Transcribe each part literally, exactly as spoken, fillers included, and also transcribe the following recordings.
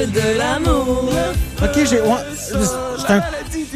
de l'amour. OK, j'ai... Ouais, c'est un...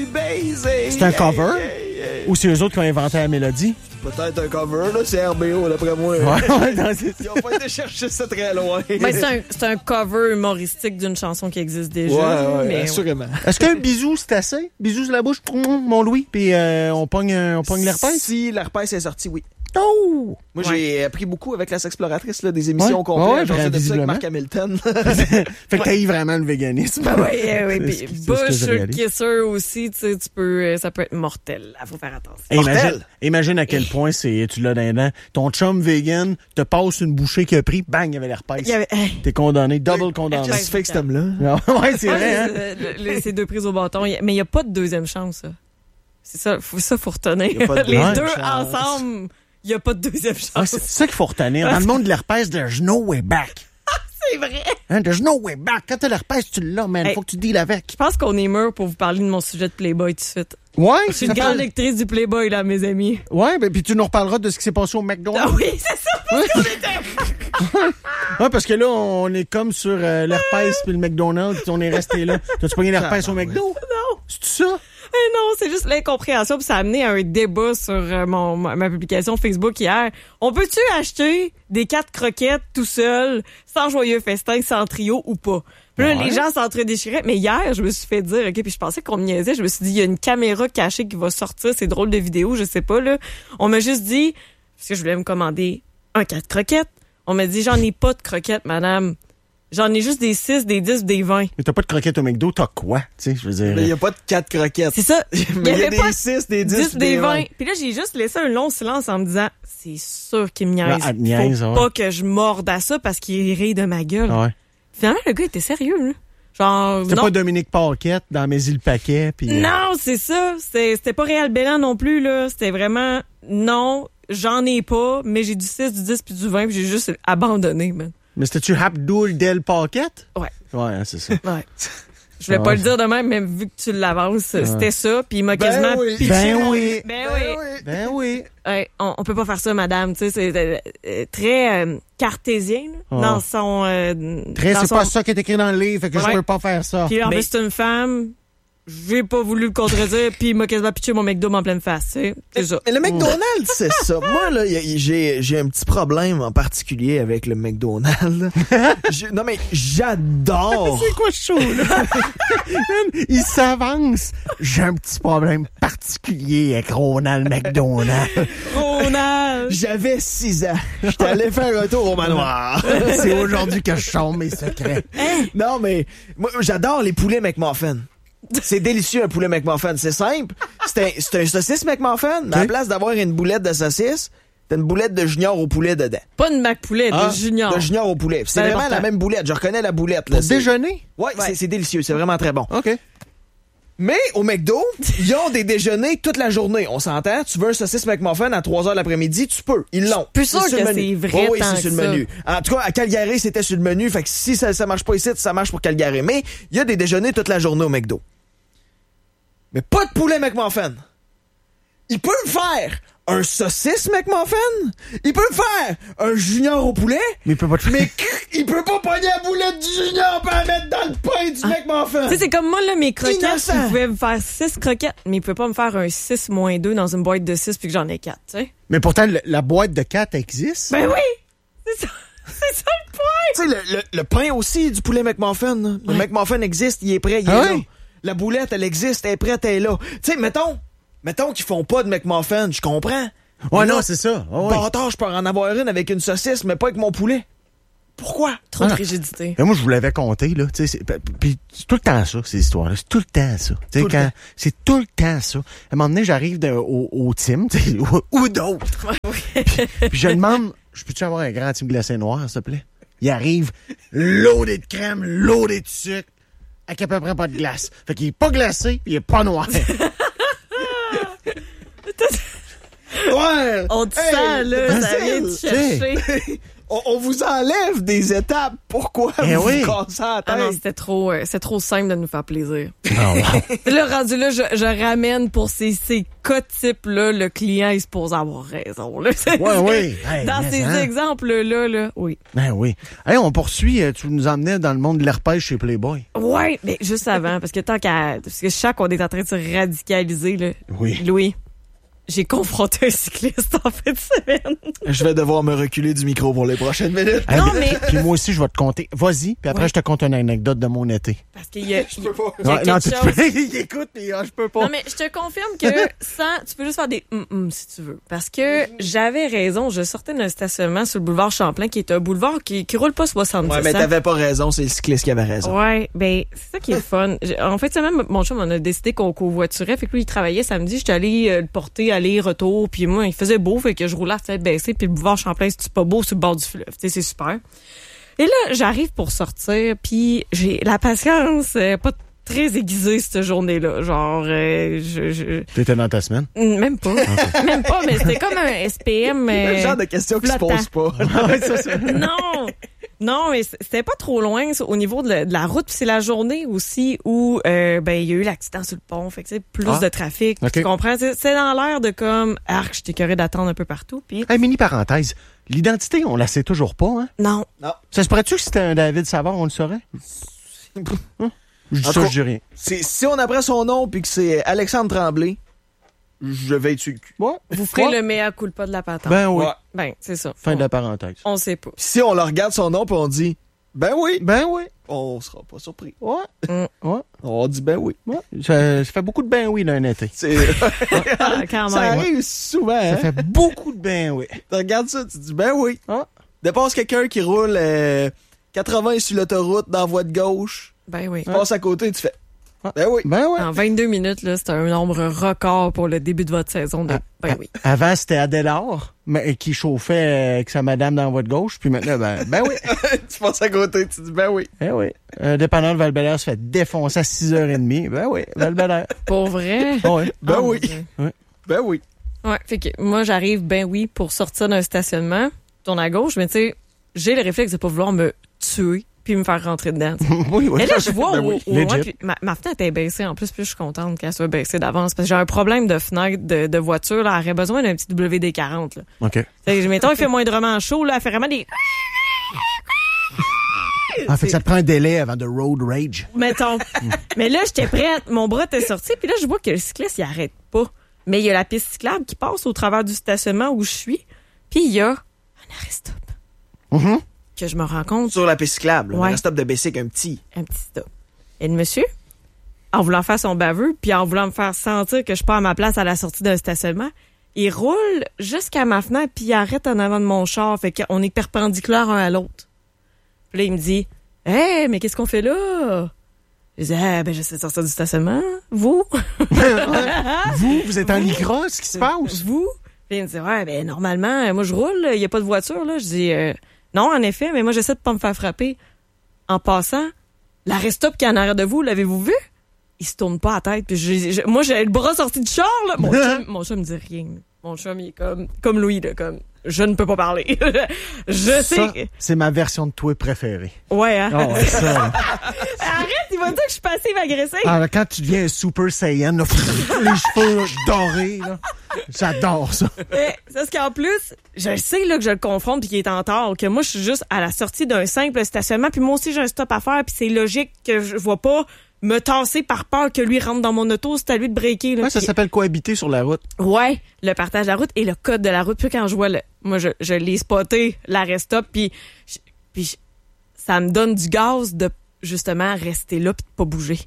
C'est un cover? Ou c'est eux autres qui ont inventé la mélodie? Peut-être un cover, là, c'est R B O, d'après moi. Ouais, ouais, non, c'est... Ils ont pas été chercher ça très loin. Ben, c'est, un, c'est un cover humoristique d'une chanson qui existe déjà. Ouais, ouais, mais assurément. Est-ce qu'un bisou, c'est assez? Bisou sur la bouche, mon Louis, puis euh, on pogne, on pogne l'herpès? Si l'herpès est sorti, oui. Oh! Moi, Ouais. j'ai appris beaucoup avec la Sexploratrice, là, des émissions Ouais. complètes. Ouais, J'en sais de ça avec visiblement. Marc Hamilton. Fait que t'haïs vraiment le véganisme. Ben oui, euh, oui. C'est Puis ce que- c'est ce Bush que j'ai réalisé. Kisser aussi, tu sais, tu peux, euh, ça peut être mortel. Il faut faire attention. Hey, imagine, Mortel. imagine à quel point c'est, tu l'as dans les dents. Ton chum vegan te passe une bouchée qu'il a pris, bang, il y avait l'herpès. Il y avait, hey, T'es condamné, double condamné. Qu'est-ce que tu fais avec cet homme-là? Ouais, c'est vrai, hein? euh, le- le- c'est deux prises au bâton. Il y a- Mais il n'y a pas de deuxième chance, ça. C'est ça, faut, ça, faut retenir. Il y a pas de Les deuxième deux chance. ensemble, il n'y a pas de deuxième chance. Ah, c'est ça qu'il faut retenir. Dans le monde de l'herpès, there's no way back. C'est vrai. Hein, there's no way back. Quand t'as l'herpès, tu l'as, man. Hey. Faut que tu deals avec. Je pense qu'on est mûr pour vous parler de mon sujet de Playboy tout de suite. Ouais, Je suis une grande lectrice du Playboy, là, mes amis. Ouais, ben, puis tu nous reparleras de ce qui s'est passé au McDonald's. Ah oui, c'est ça, parce qu'on était... Ouais, parce que là, on est comme sur euh, l'herpès puis le McDonald's, puis on est resté là. T'as-tu pogné l'herpès au McDo? Non. C'est ça? Eh non, c'est juste l'incompréhension. Puis ça a amené à un débat sur euh, mon, ma, ma publication Facebook hier. On peut-tu acheter des quatre croquettes tout seul, sans joyeux festin, sans trio ou pas? Puis là, Ouais. les gens s'entre-déchiraient. Mais hier, je me suis fait dire, OK, puis je pensais qu'on me niaisait. Je me suis dit, il y a une caméra cachée qui va sortir ces drôles de vidéos, je sais pas, là. On m'a juste dit, parce que je voulais me commander un quatre croquettes. On m'a dit, j'en ai pas de croquettes, madame. J'en ai juste des six, des dix, des vingt. Mais t'as pas de croquettes au McDo, t'as quoi? Tu sais, je veux dire. Mais il n'y a pas de quatre croquettes. C'est ça. Mais il y a des six, des dix, dix, des vingt. vingt. Puis là, j'ai juste laissé un long silence en me disant, c'est sûr qu'il me niaise. Ah, elle te niaise, Faut ouais. pas que je morde à ça parce qu'il rit de ma gueule. Ouais. Finalement, le gars était sérieux, là. Genre, C'était non. pas Dominique Paquette dans Mes îles Paquet, puis. euh, Non, c'est ça. C'était, c'était pas Réal Bellan non plus, là. C'était vraiment, non, j'en ai pas, mais j'ai du six, du dix puis du vingt puis j'ai juste abandonné, man. Mais c'était-tu Abdul Del Paquette? Ouais. Ouais, hein, c'est ça. Ouais. Je voulais Ah pas ouais. le dire de même, mais vu que tu l'avances, c'était ça. Puis il m'a quasiment oui. pitché Ben mon- oui. Ben oui. Ben oui. Hey, on, on peut pas faire ça, madame. Tu sais, c'est euh, euh, très euh, cartésien là, Oh. dans son. Euh, Très, dans c'est son... pas ça qui est écrit dans le livre, fait que je Ouais. peux pas faire ça. Puis en Mais- plus, c'est une femme. J'ai pas voulu le contredire, puis il m'a quasiment pitché mon McDo en pleine face. tu sais. C'est ça. Mais le McDonald's, c'est ça. Moi, là, y a- y- j'ai, j'ai un petit problème en particulier avec le McDonald's. Je- non, mais j'adore. C'est quoi ce show, là? Man, il s'avance. J'ai un petit problème particulier avec Ronald McDonald. Ronald! J'avais six ans. J'étais allé faire un tour au manoir. C'est aujourd'hui que je chante mes secrets. Non, mais moi, j'adore les poulets McMuffin. C'est délicieux, un poulet McMuffin. C'est simple. C'est un, c'est un saucisse McMuffin, mais à la place d'avoir une boulette de saucisse, t'as une boulette de junior au poulet dedans. Pas de Mac Poulet, Ah, de Junior. De junior au poulet. C'est C'est vraiment important. la même boulette. Je reconnais la boulette. Là. Pour C'est- déjeuner? Ouais, c'est- c'est délicieux. C'est vraiment très bon. OK. Mais au McDo, ils ont des déjeuners toute la journée. On s'entend? Tu veux un saucisse McMuffin à trois heures l'après-midi, tu peux. Ils l'ont. plus sûre sur le que menu. c'est vrai Oh oui, tant c'est sur que le ça. menu. En tout cas, à Calgary, c'était sur le menu. Fait que si ça, ça marche pas ici, ça marche pour Calgary. Mais il y a des déjeuners toute la journée au McDo. Mais pas de poulet McMuffin. Il peut me faire un saucisse McMuffin. Il peut me faire un junior au poulet. Mais il peut pas te Mais il peut pas pogner la boulette du junior pour la mettre dans le pain du McMuffin. Tu sais, c'est comme moi, là, mes croquettes, Innocent. il pouvait me faire six croquettes, mais il peut pas me faire un six moins deux dans une boîte de six puis que j'en ai quatre, tu sais. Mais pourtant, le- la boîte de quatre existe. Ben oui! C'est ça, c'est ça le point! Tu sais, le, le, le pain aussi du poulet McMuffin. là. Le McMuffin existe, il est prêt, il Ah est oui? là. La boulette, elle existe, elle est prête, elle est là. Tu sais, mettons, mettons qu'ils font pas de McMuffin, je comprends. Ouais, Mais non, là, c'est ça. Ah ouais. bâtard, je peux en avoir une avec une saucisse, mais pas avec mon poulet. Pourquoi? Trop de Ah. rigidité. Mais moi, je vous l'avais compté, là. Tu sais, c'est- p- puis c'est tout le temps ça, ces histoires-là. C'est tout le temps ça. Tu sais, Tout le quand, temps. c'est tout le temps ça. À un moment donné, j'arrive de- au, au team, tu sais, ou, ou d'autres. puis, puis je demande, je peux-tu avoir un grand team glacé noir, s'il te plaît? Il arrive, loadé de crème, loadé de sucre, avec à peu près pas de glace. Fait qu'il est pas glacé, puis il est pas noir. Ouais! On te Hey, sent, là, ça Basile, vient te chercher. On, on vous enlève des étapes. Pourquoi Eh vous oui. vous cassez la Ah non, tête? c'était trop, euh, c'est trop simple de nous faire plaisir. Ah, wow. Là, rendu là, je, je ramène pour ces, ces cas types-là, le client est supposé avoir raison. Là. C'est- Ouais, oui. Hey, Dans mais ces hein. exemples-là, là, oui. Ben oui. Hey, on poursuit. euh, Tu nous emmenais dans le monde de l'herpès chez Playboy. Ouais, mais juste avant, parce que tant qu'à... Parce que je sens qu'on est en train de se radicaliser, là. Oui. Louis, j'ai confronté un cycliste en fin de semaine. Je vais devoir me reculer du micro pour les prochaines minutes. Hey, Non, puis- mais- Puis moi aussi, je vais te compter. Vas-y, puis après, Ouais. je te conte une anecdote de mon été. Parce qu'il y a... Je peux pas. Il y a Ouais, non, quelque tu chose- peux. Il écoute, mais ah, je peux pas. Non, mais je te confirme que sans, tu peux juste faire des hum hum si tu veux. Parce que j'avais raison. Je sortais d'un stationnement sur le boulevard Champlain, qui est un boulevard qui, qui roule pas soixante-dix. Ouais, mais hein. t'avais pas raison, c'est le cycliste qui avait raison. Ouais, ben, c'est ça qui est le fun. J'ai- En fait, même mon chum, on a décidé qu'on covoiturait. Fait que lui, il travaillait samedi. J'étais allée euh, le porter, aller, retour. Puis moi, il faisait beau. Fait que je roulais à tête baissée. Puis le boulevard Champlain, c'est pas beau sur le bord du fleuve. Tu sais, c'est super. Et là, j'arrive pour sortir. Puis j'ai la patience euh, pas très aiguisée cette journée-là. Genre, euh, je, je... T'étais dans ta semaine? Même pas. Même pas, mais c'était comme un S P M. C'est le euh, genre de questions qui se flottant. posent pas. Ouais, ça, ça. Non! Non, mais c- c'était pas trop loin ça, au niveau de la, de la route. Puis c'est la journée aussi où euh, ben il y a eu l'accident sur le pont. Fait que c'est plus Ah. de trafic. Ok. Tu comprends? C'est, c'est dans l'air de comme arc, je t'écœurais d'attendre un peu partout. Puis Hey, mini parenthèse. L'identité, on la sait toujours pas, hein? non. Ça se pourrait-tu que c'était un David Savard, on le saurait? Hein? Je dis En ça, tout je dis rien. C'est, si on apprend son nom puis que c'est Alexandre Tremblay, je vais être sur le cul. Ouais. Vous ferez Ouais. le mea culpa de la patente. Ben oui. Ouais. Ben, c'est ça. Fin on, de la parenthèse. on sait pas. Si on leur regarde son nom puis on dit ben oui, Ben oui. on sera pas surpris. Ouais. Mm. Ouais. On dit ben oui. Ouais. Ça, ça fait beaucoup de ben oui d'un été. C'est, Ah, quand ça même. arrive souvent. Ça Hein? fait beaucoup de ben oui. Tu regardes ça, tu dis ben oui. Ah. Dépasse quelqu'un qui roule euh, quatre-vingts sur l'autoroute dans la voie de gauche, Ben oui. tu passes à côté, tu fais Ah. ben oui. Ben oui. En vingt-deux minutes, là, c'est un nombre record pour le début de votre saison. De... Ah, Ben oui. Avant, c'était Adélard, mais qui chauffait euh, avec sa madame dans la voie de gauche. Puis maintenant, ben, ben oui. Tu passes à côté, tu dis ben oui. Ben oui. Un dépendant de Val-Bélair se fait défoncer à six heures trente. Ben oui, Val-Bélair. Pour vrai? Ah oui. Ben Ah, oui. mon Dieu. Ben oui. Ouais, fait que moi, j'arrive, ben oui, pour sortir d'un stationnement, tourne à gauche, mais tu sais, j'ai le réflexe de pas vouloir me tuer puis me faire rentrer dedans. tu sais. Oui, oui. Mais là, je vois Ben au, oui, au loin, legit. puis ma, ma fenêtre est baissée en plus, puis je suis contente qu'elle soit baissée d'avance parce que j'ai un problème de fenêtre de, de voiture, là, elle aurait besoin d'un petit W D quarante. Là. OK. Fait que, mettons, il fait moindrement chaud, là, elle fait vraiment des... Ah, fait que ça te prend un délai avant de road rage. Mettons. Mais là, j'étais prête, mon bras était sorti, puis là, je vois que le cycliste, il arrête pas. Mais il y a la piste cyclable qui passe au travers du stationnement où je suis, puis il y a un arrêt-stop Mhm. que je me rends compte. Sur la piste cyclable, Ouais. un stop de Bessic, un petit. Un petit stop. Et le monsieur, en voulant faire son baveux, puis en voulant me faire sentir que je suis pas à ma place à la sortie d'un stationnement, il roule jusqu'à ma fenêtre, puis il arrête en avant de mon char. Fait qu'on est perpendiculaires un à l'autre. Puis là, il me dit « Hey, mais qu'est-ce qu'on fait là? » Je dis « Ah, ben, j'essaie de sortir du stationnement. Vous? Vous, vous êtes en lycra, ce qui se passe? Vous? » Puis il me dit « Ouais, ben, normalement, moi, je roule. Il y a pas de voiture, là. » Je dis euh, Non, en effet, mais moi, j'essaie de pas me faire frapper. En passant, l'arrêt stop qui est en arrière de vous, l'avez-vous vu? Il se tourne pas la tête. Puis j'ai- j'ai- moi, j'ai le bras sorti du char, là. Mon chum, mon chum me dit rien. Mon chum, il est comme, comme Louis, là, comme, je ne peux pas parler. je sais. Ça, que- c'est ma version de toi préférée. Ouais, hein? Ah ouais, ça. là. Arrête, il va dire que je suis passive agressive. Ah, là, quand tu deviens un Super Saiyan, là, les cheveux là, dorés, là, j'adore ça. Mais c'est ce qu'en plus, je sais là que je le confronte puis qu'il est en tort, que moi je suis juste à la sortie d'un simple stationnement, puis moi aussi j'ai un stop à faire, puis c'est logique que je vois pas me tasser par peur que lui rentre dans mon auto, c'est à lui de breaker. Là. Ouais, ça Puis- s'appelle cohabiter sur la route. Ouais, le partage de la route et le code de la route. Puis quand je vois le, moi je, je l'ai spoté l'arrêt stop, puis je- puis je- ça me donne du gaz de justement rester là puis de pas bouger.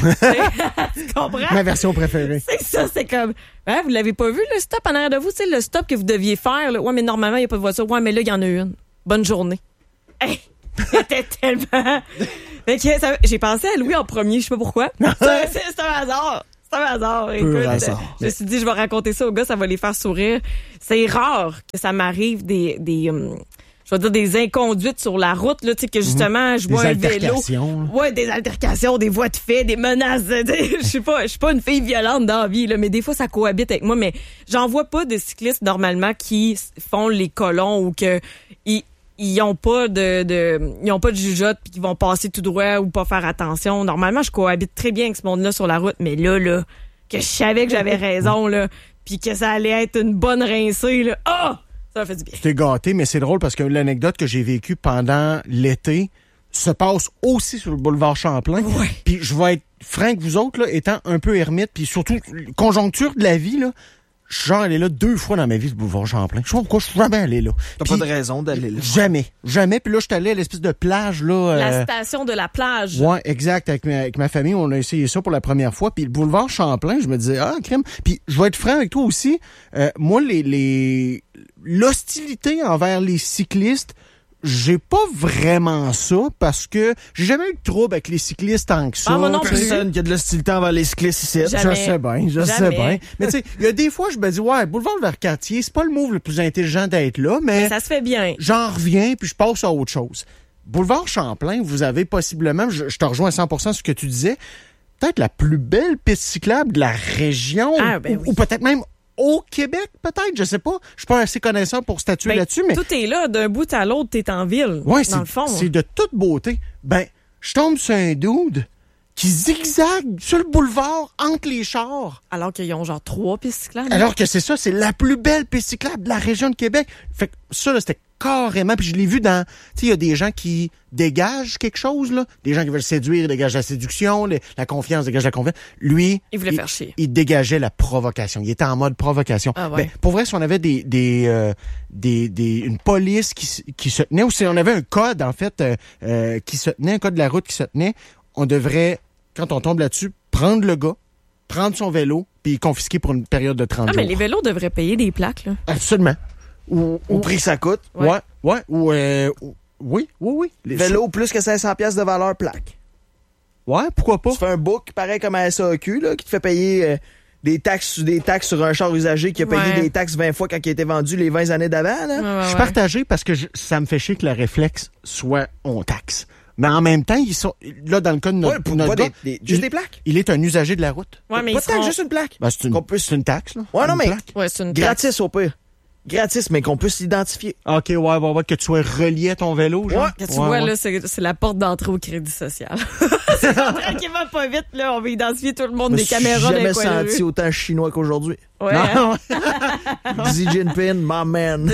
Tu comprends? Ma version préférée. C'est ça, c'est comme, hein, vous l'avez pas vu, le stop en arrière de vous, tu sais, le stop que vous deviez faire, là. Ouais, mais normalement, il n'y a pas de voiture. Ouais, mais là, il y en a une. Bonne journée. Hey! C'était tellement... Fait que ça- j'ai pensé à Louis en premier, je sais pas pourquoi. C'est c'est- c'est un hasard. C'est un hasard. Écoute, hasard. je me suis dit, je vais raconter ça aux gars, ça va les faire sourire. C'est rare que ça m'arrive des... des hum, je vais dire des inconduites sur la route, là, tu sais, que justement, je Des vois un vélo. altercations. Ouais, des altercations, des voies de fait, des menaces. Je suis pas, je suis pas une fille violente dans la vie, là, mais des fois ça cohabite avec moi. Mais j'en vois pas de cyclistes normalement qui s- font les colons ou que ils, ils ont pas de, de ils ont pas de jugeote puis qu'ils vont passer tout droit ou pas faire attention. Normalement, je cohabite très bien avec ce monde-là sur la route, mais là, là, que je savais que j'avais raison, là, puis que ça allait être une bonne rincée, là. Ah! Oh! Ça m'a fait du bien. Tu t'es gâté, mais c'est drôle parce que l'anecdote que j'ai vécue pendant l'été se passe aussi sur le boulevard Champlain. Ouais. Puis je vais être franc avec vous autres, là, étant un peu ermite, puis surtout, conjoncture de la vie, là, je suis genre allé là deux fois dans ma vie, le boulevard Champlain. Je sais pas pourquoi je suis jamais allé là. T'as Puis, pas de raison d'aller là. Jamais. Jamais. Puis là, je suis allé à l'espèce de plage, là. La euh, station de la plage. Ouais, exact. Avec ma, avec ma famille, on a essayé ça pour la première fois. Puis le boulevard Champlain, je me disais, ah, crème. Puis je vais être franc avec toi aussi. Euh, moi, les, les, l'hostilité envers les cyclistes, j'ai pas vraiment ça parce que j'ai jamais eu de trouble avec les cyclistes tant que ça. Ah, moi non plus. Personne qui a de l'hostilité envers les cyclistes ici. Jamais. Je sais bien, je Jamais. sais bien. Mais tu sais, il y a des fois, je me dis, ouais, boulevard Vercartier, c'est pas le move le plus intelligent d'être là, mais, Mais ça se fait bien. j'en reviens puis je passe à autre chose. Boulevard Champlain, vous avez possiblement, je, je te rejoins à cent pour cent sur ce que tu disais, peut-être la plus belle piste cyclable de la région, Ah, ben ou, oui. ou peut-être même au Québec, peut-être, je sais pas. Je suis pas assez connaissant pour statuer Ben, là-dessus, mais tout est là, d'un bout à l'autre, t'es en ville. ouais, dans c'est, le fond. c'est de toute beauté. Ben, je tombe sur un dude qui zigzague sur le boulevard entre les chars. Alors qu'ils ont genre trois pistes cyclables. Alors que c'est ça, c'est la plus belle piste cyclable de la région de Québec. Fait que ça, là, c'était carrément, puis je l'ai vu dans, tu sais, il y a des gens qui dégagent quelque chose, là. Des gens qui veulent séduire, ils dégagent la séduction, les- la confiance dégage la confiance. Lui, Il voulait faire chier. Il dégageait la provocation. Il était en mode provocation. Ah ouais. Ben, pour vrai, si on avait des, des, euh, des, des, une police qui, s- qui se tenait, ou si on avait un code, en fait, euh, euh, qui se tenait, un code de la route qui se tenait, on devrait, quand on tombe là-dessus, prendre le gars, prendre son vélo, puis confisquer pour une période de trente Ah, mais jours. les vélos devraient payer des plaques, là. Absolument. Ou, Au prix que ça coûte. Ouais, Ouais. ouais, ou, euh, ou- oui, oui, oui. Les- Vélo, plus que cinq cents piastres de valeur plaque. Ouais, pourquoi pas? Tu fais un book, pareil comme à S A Q, là, qui te fait payer euh, des taxes des taxes sur un char usagé qui a payé Ouais. des taxes vingt fois quand il a été vendu les vingt années d'avant. Là. Ouais, ouais, Je suis ouais. partagé parce que je- ça me fait chier que le réflexe soit on taxe. Mais en même temps, ils sont, là, dans le cas de notre, Ouais, pour notre pas gars, des, des- juste il, des plaques. il est un usager de la route. Ouais, mais pas ils de taxe, seront- juste une plaque. Ben, c'est une, Qu'on peut- c'est une taxe, là. Ouais, non, Une mais- plaque. Ouais, c'est une taxe. Gratis au pire. Gratis, mais qu'on puisse l'identifier. OK, ouais, ouais, ouais, que tu sois relié à ton vélo, genre. Ouais. Que tu Ouais, vois, ouais. là, c'est, c'est la porte d'entrée au crédit social. C'est tranquillement pas vite, là. On va identifier tout le monde Je me des suis caméras dans jamais les coins de la senti rue. autant chinois qu'aujourd'hui. Ouais, Non, hein? Xi Jinping, my man.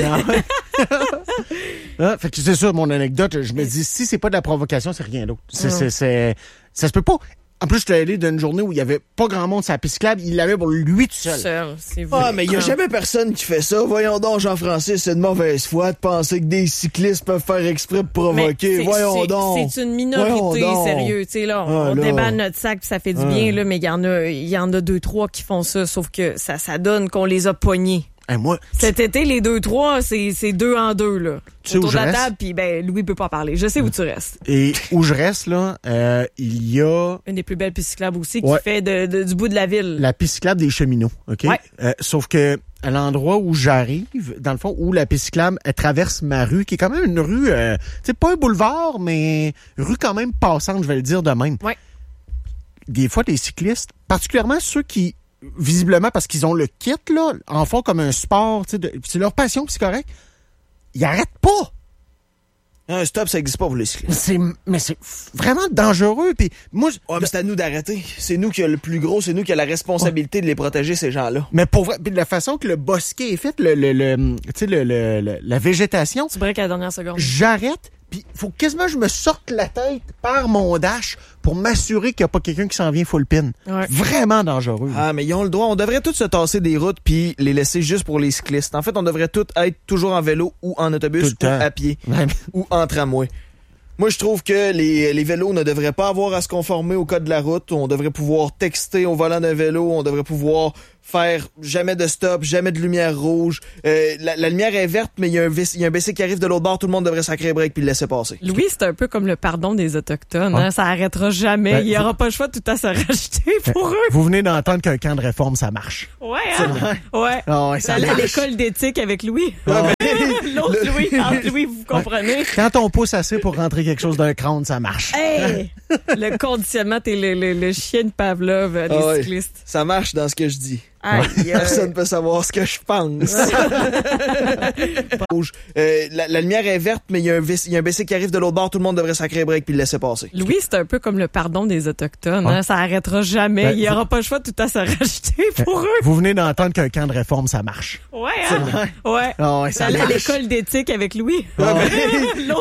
Ah, fait que c'est ça, mon anecdote. Je me dis, si c'est pas de la provocation, c'est rien d'autre. C'est, c'est, c'est, ça se peut pas. En plus, je suis allé d'une journée où il y avait pas grand monde sur la piste cyclable. Il l'avait pour lui tout seul. Seul, c'est vrai. Ah, mais il y a jamais personne qui fait ça. Voyons donc, Jean-Francis, c'est de mauvaise foi de penser que des cyclistes peuvent faire exprès pour Mais provoquer. c'est- Voyons c'est- donc. C'est une Voyons minorité, donc. sérieux. Tu sais, là, on, Ah, on là. déballe notre sac puis ça fait du Ah. bien, là, mais il y en a, il y en a deux, trois qui font ça, sauf que ça, ça donne qu'on les a pognés. Hey, moi, Cet été, les deux, trois, c'est, c'est deux en deux, là. Tu sais où Autour je de la reste? table, puis ben, Louis peut pas parler. Je sais où tu restes. et où je reste, là, euh, il y a Une des plus belles pistes cyclables aussi, qui Ouais. fait de, de- du bout de la ville. la piste cyclable des cheminots, OK? Ouais. Euh, sauf que à l'endroit où j'arrive, dans le fond, où la piste cyclable, elle traverse ma rue, qui est quand même une rue, euh, tu sais, pas un boulevard, mais rue quand même passante, je vais le dire de même. Ouais. Des fois, les cyclistes, particulièrement ceux qui, visiblement, parce qu'ils ont le kit, là, en font comme un sport, tu sais, de- c'est leur passion, puis c'est correct, ils arrêtent pas! Un stop, ça existe pas pour les cyclistes. C'est, mais c'est vraiment dangereux, puis moi, je- Ouais, mais c'est à nous d'arrêter. C'est nous qui a le plus gros, c'est nous qui a la responsabilité de les protéger, ces gens-là. mais pour vrai, puis de la façon que le bosquet est fait, le, le, le tu sais, le, le- le- la végétation, Tu breaks à la dernière seconde. j'arrête, puis faut quasiment que je me sorte la tête par mon dash pour m'assurer qu'il n'y a pas quelqu'un qui s'en vient full pin. Ouais. Vraiment dangereux. là. Ah, mais ils ont le droit. On devrait tous se tasser des routes puis les laisser juste pour les cyclistes. En fait, on devrait tous être toujours en vélo ou en Tout autobus le ou temps. à pied Ouais, mais- ou en tramway. Moi, je trouve que les, les vélos ne devraient pas avoir à se conformer au code de la route. On devrait pouvoir texter au volant d'un vélo. On devrait pouvoir faire jamais de stop, jamais de lumière rouge. Euh, la, la lumière est verte, mais il y a un V C il y a un B C qui arrive de l'autre bord. Tout le monde devrait sacrer break puis le laisser passer. Louis, c'est un peu comme le pardon des Autochtones. Ouais. Hein? Ça arrêtera jamais. Ben, Il n'y aura pas le choix de tout à se racheter pour eux. Vous venez d'entendre qu'un camp de réforme, ça marche. Ouais, hein? Ouais. Ah ouais, ça La- marche. L'école d'éthique avec Louis. Ah. L'autre Louis, entre Louis, vous comprenez? Quand on pousse assez pour rentrer quelque chose d'un crâne, ça marche. Hey! Le conditionnement, t'es le, le, le chien de Pavlov euh, des Ah ouais. cyclistes. Ça marche dans ce que je dis. Aïe, aïe. Personne peut savoir ce que je pense. Rouge. Euh, la, la lumière est verte, mais il y a un vis- il y a un B C qui arrive de l'autre bord. Tout le monde devrait sacrer break puis le laisser passer. Louis, c'est un peu comme le pardon des Autochtones. Ah. Hein? Ça arrêtera jamais. Ben, Il n'y aura pas le choix de tout à se racheter pour eux. Vous venez d'entendre qu'un camp de réforme, ça marche. Ouais, hein? Ouais. Ah ouais, ça La- marche. L'école d'éthique avec Louis. Ah ouais.